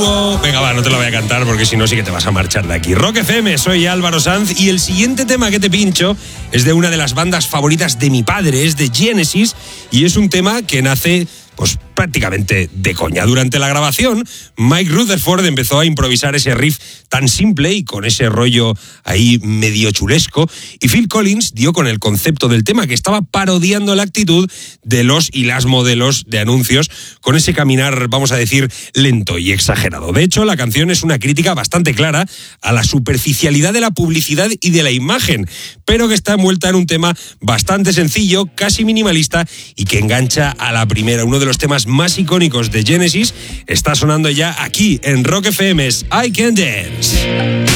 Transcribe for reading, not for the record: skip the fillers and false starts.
dúo. Venga, va, no te lo voy a cantar porque si no sí que te vas a marchar de aquí. Rock FM, soy Álvaro Sanz y el siguiente tema que te pincho es de una de las bandas favoritas de mi padre, es de Genesis, y es un tema que nace pues prácticamente de coña. Durante la grabación, Mike Rutherford empezó a improvisar ese riff tan simple y con ese rollo ahí medio chulesco, y Phil Collins dio con el concepto del tema, que estaba parodiando la actitud de los y las modelos de anuncios, con ese caminar, vamos a decir, lento y exagerado. De hecho, la canción es una crítica bastante clara a la superficialidad de la publicidad y de la imagen, pero que está envuelta en un tema bastante sencillo, casi minimalista, y que engancha a la primera. Uno de los temas más icónicos de Genesis está sonando ya aquí en Rock FM, I Can Dance.